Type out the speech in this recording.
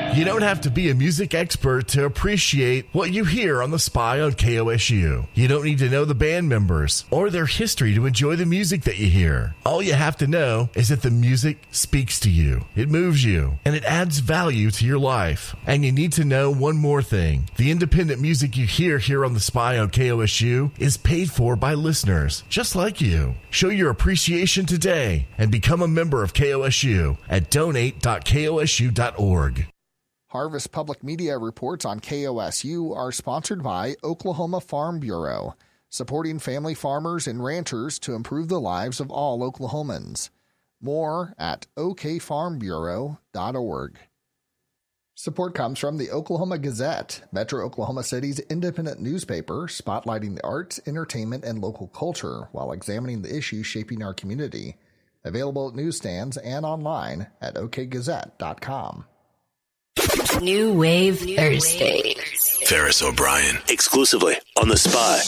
You don't have to be a music expert to appreciate what you hear on The Spy on KOSU. You don't need to know the band members or their history to enjoy the music that you hear. All you have to know is that the music speaks to you, it moves you, and it adds value to your life. And you need to know one more thing. The independent music you hear here on The Spy on KOSU is paid for by listeners just like you. Show your appreciation today and become a member of KOSU at donate.kosu.org. Harvest Public Media reports on KOSU are sponsored by Oklahoma Farm Bureau, supporting family farmers and ranchers to improve the lives of all Oklahomans. More at okfarmbureau.org. Support comes from the Oklahoma Gazette, Metro Oklahoma City's independent newspaper, spotlighting the arts, entertainment, and local culture while examining the issues shaping our community. Available at newsstands and online at okgazette.com. New Wave Thursday. Ferris O'Brien, exclusively on The Spy.